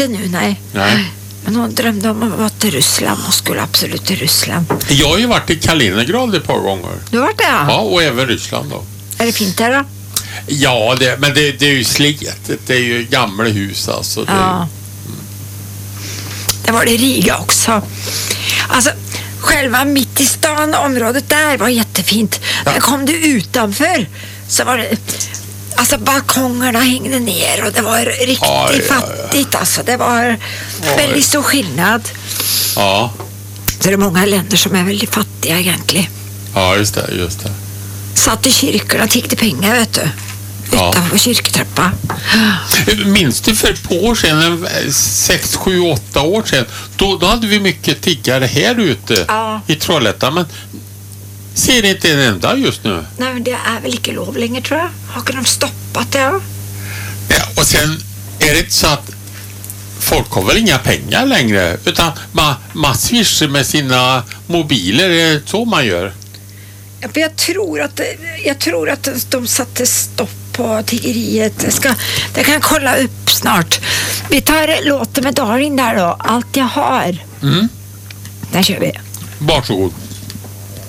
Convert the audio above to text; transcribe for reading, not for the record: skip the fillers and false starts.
inte nu, nej. Men hon drömde om att vara till Ryssland och skulle absolut till Ryssland. Jag har ju varit i Kaliningrad ett par gånger. Du har varit där? Ja, och även Ryssland då. Är det fint där då? Ja, men det är ju slitet. Det är ju gamla hus alltså. Det var det i Riga också. Alltså, själva mitt i stan, området där var jättefint. Ja. Men kom du utanför så var det... Alltså balkongerna hängde ner och det var riktigt fattigt. Alltså, det var väldigt stor skillnad. Ja. Så det är många länder som är väldigt fattiga egentligen. Ja, just det. Satt i kyrkorna, tiggde pengar, vet du. Utanför kyrktrappa. Minns du för ett par år sedan, 6, 7, 8 år sedan, då hade vi mycket tiggare här ute i Trollhättan, men ser inte en enda just nu. Nej, men det är väl inte lov längre, tror jag. Har de stoppat det? Ja, och sen är det inte så att folk har väl inga pengar längre, utan man swishar med sina mobiler, är det så man gör? Ja, för jag tror att de satte stopp på tiggeriet. Jag kan kolla upp snart. Vi tar låten med Darin där då. Allt jag har. Mm. Där kör vi. Varsågod.